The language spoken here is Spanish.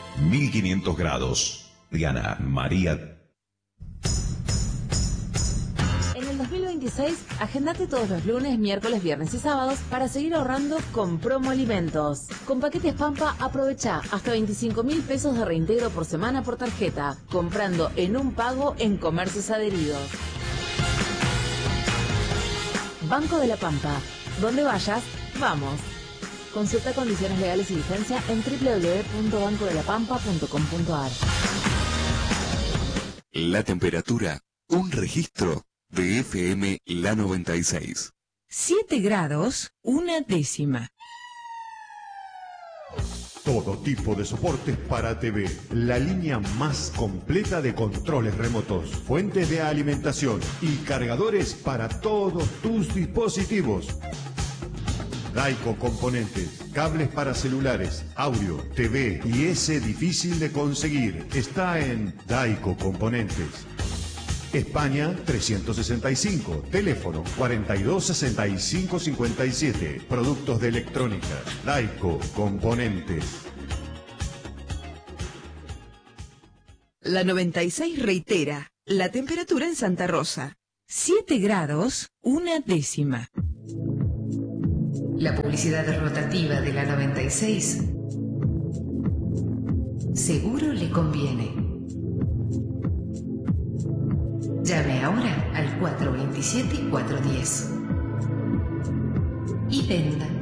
1500 grados. Diana María. En el 2026, agendate todos los lunes, miércoles, viernes y sábados para seguir ahorrando con Promo Alimentos. Con paquetes Pampa, aprovecha hasta 25.000 pesos de reintegro por semana por tarjeta, comprando en un pago en comercios adheridos. Banco de la Pampa. Donde vayas, vamos. Consulta condiciones legales y vigencia en www.bancodelapampa.com.ar. La temperatura, un registro de FM La 96. 7 grados, 1/10. Todo tipo de soportes para TV. La línea más completa de controles remotos, fuentes de alimentación y cargadores para todos tus dispositivos. Daico Componentes, cables para celulares, audio, TV y ese difícil de conseguir. Está en Daico Componentes. España 365, teléfono 426557, productos de electrónica, Daico Componentes. La 96 reitera, la temperatura en Santa Rosa, 7 grados, 1/10. La publicidad rotativa de la 96 seguro le conviene. Llame ahora al 427-410 y venda